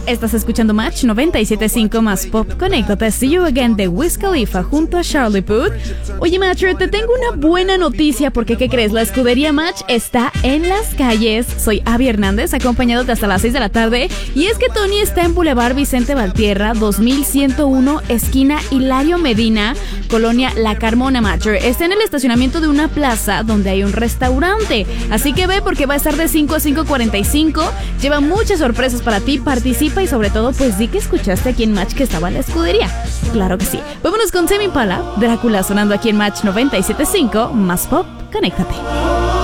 Estás escuchando Match 97.5 más Pop. Conéctate, See You Again de Wiz Khalifa junto a Charlie Puth. Oye, Matcher, te tengo una buena noticia porque, ¿qué crees? La escudería Match está en las calles. Soy Abby Hernández, acompañándote hasta las 6 de la tarde. Y es que Tony está en Boulevard Vicente Valtierra, 2101, esquina Hilario Medina, Colonia La Carmona. Matcher está en el estacionamiento de una plaza donde hay un restaurante. Así que ve porque va a estar de 5 a 5:45. Lleva muchas sorpresas para ti. Participa y sobre todo, pues di que escuchaste aquí en Match que estaba en la escudería. Claro que sí. Vámonos con Tame Impala, Drácula, sonando aquí en Match 97.5 más Pop. Conéctate.